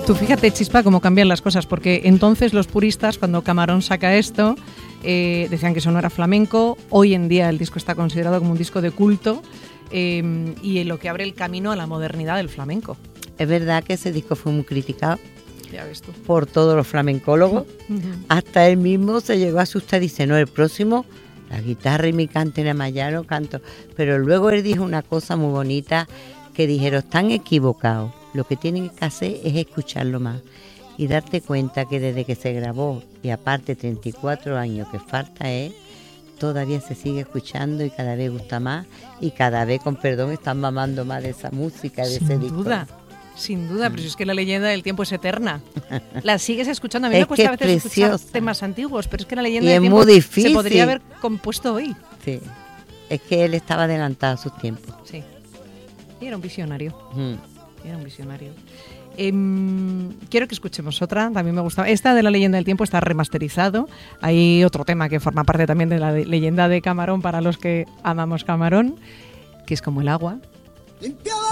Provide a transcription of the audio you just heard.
Tú fíjate, Chispa, cómo cambian las cosas, porque entonces los puristas, cuando Camarón saca esto, decían que eso no era flamenco. Hoy en día el disco está considerado como un disco de culto y lo que abre el camino a la modernidad del flamenco. Es verdad que ese disco fue muy criticado. Ya ves tú. Por todos los flamencólogos. Hasta él mismo se llegó a asustar y dice, no, el próximo, la guitarra y mi cante en mayano canto. Pero luego él dijo una cosa muy bonita, que dijeron, están equivocados. Lo que tienen que hacer es escucharlo más y darte cuenta que desde que se grabó, y aparte 34 años que falta todavía se sigue escuchando y cada vez gusta más y cada vez, con perdón, están mamando más de esa música, de ese disco. Sin duda, pero si es que la leyenda del tiempo es eterna. La sigues escuchando. A mí me cuesta a veces escuchar temas antiguos, pero es que la leyenda del tiempo se podría haber compuesto hoy. Sí, es que él estaba adelantado a sus tiempos. Sí, y era un visionario. Era un visionario. Quiero que escuchemos otra, también me gusta. Esta de la leyenda del tiempo está remasterizado. Hay otro tema que forma parte también de la leyenda de Camarón para los que amamos Camarón, que es como el agua. Limpiaba